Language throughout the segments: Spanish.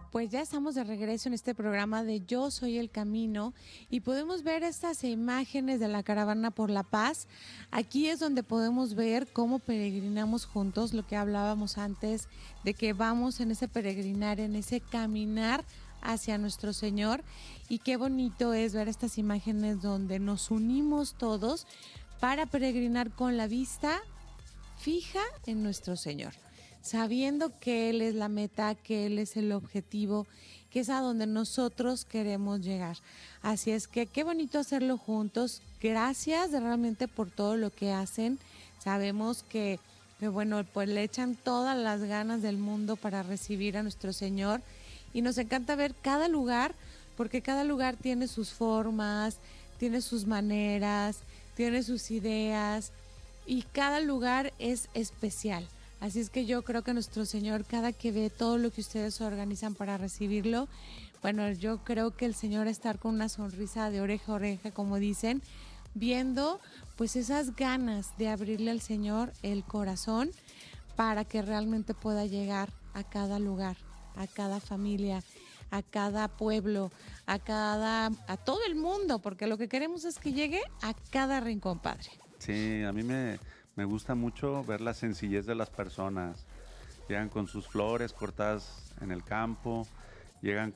Pues ya estamos de regreso en este programa de Yo Soy el Camino y podemos ver estas imágenes de la Caravana por la Paz. Aquí es donde podemos ver cómo peregrinamos juntos, lo que hablábamos antes de que vamos en ese peregrinar, en ese caminar hacia nuestro Señor. Y qué bonito es ver estas imágenes donde nos unimos todos para peregrinar con la vista fija en nuestro Señor, sabiendo que Él es la meta, que Él es el objetivo, que es a donde nosotros queremos llegar. Así es que qué bonito hacerlo juntos. Gracias realmente por todo lo que hacen. Sabemos que bueno, pues le echan todas las ganas del mundo para recibir a nuestro Señor y nos encanta ver cada lugar, porque cada lugar tiene sus formas, tiene sus maneras, tiene sus ideas y cada lugar es especial. Así es que yo creo que nuestro Señor, cada que ve todo lo que ustedes organizan para recibirlo, bueno, yo creo que el Señor estar con una sonrisa de oreja a oreja, como dicen, viendo pues esas ganas de abrirle al Señor el corazón para que realmente pueda llegar a cada lugar, a cada familia, a cada pueblo, a todo el mundo, porque lo que queremos es que llegue a cada rincón, Padre. Sí, a mí me gusta mucho ver la sencillez de las personas. Llegan con sus flores cortadas en el campo, llegan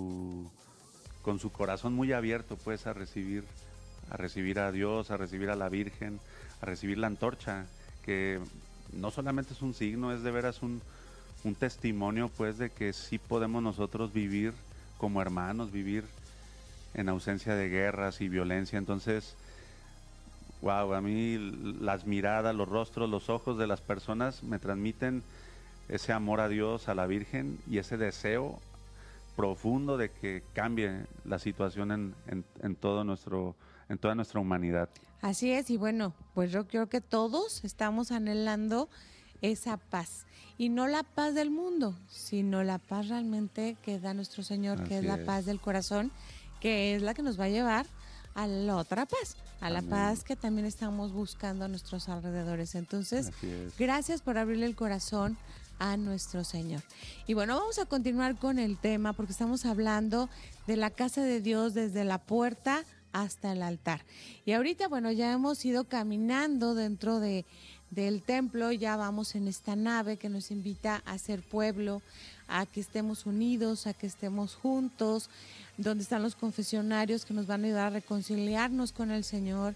con su corazón muy abierto, pues, a recibir a Dios, a recibir a la Virgen, a recibir la antorcha, que no solamente es un signo, es de veras un testimonio, pues, de que sí podemos nosotros vivir como hermanos, vivir en ausencia de guerras y violencia. Entonces, wow, a mí las miradas, los rostros, los ojos de las personas me transmiten ese amor a Dios, a la Virgen y ese deseo profundo de que cambie la situación en toda nuestra humanidad. Así es, y bueno, pues yo creo que todos estamos anhelando esa paz, y no la paz del mundo, sino la paz realmente que da nuestro Señor, que es Así la paz es. del corazón, que es la que nos va a llevar a la otra paz, a la Amén. paz que también estamos buscando a nuestros alrededores. Entonces, Así es. gracias por abrirle el corazón a nuestro Señor. Y bueno, vamos a continuar con el tema porque estamos hablando de la casa de Dios desde la puerta hasta el altar. Y ahorita, bueno, ya hemos ido caminando dentro del templo, ya vamos en esta nave que nos invita a ser pueblo, a que estemos unidos, a que estemos juntos, donde están los confesionarios que nos van a ayudar a reconciliarnos con el Señor,